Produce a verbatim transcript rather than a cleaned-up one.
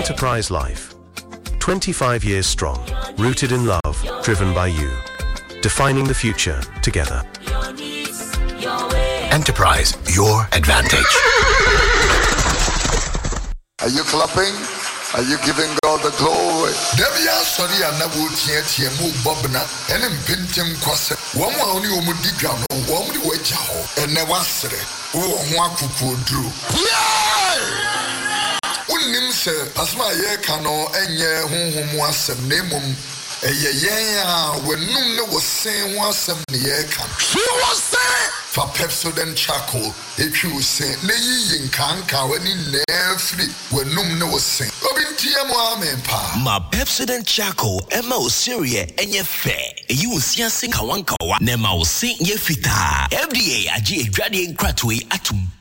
Enterprise Life. twenty-five years strong, rooted in love, driven by you. Defining the future together. Enterprise, your advantage. Are you clapping? Are you giving God the glory? Devia sorry and never tia tia mu bobna and in pintim quassa. One only would dig down on one way jaho and never say, oh, one could drew. Unim sir, as my year cano and ye whom was a name. A yeah, when Nuna was saying was some year can. She was saying for Pepsodent charcoal. If you say, Nay, in Kanka, when in there free, when Nuna was saying, Robin Tiamo, pa. Ma Pepsodent charcoal, Emma Syria, and ye fair. You will see a sing Kawankawa, Nema will sing ye fita. F D A, a G, a Gradian Cratway, Atum.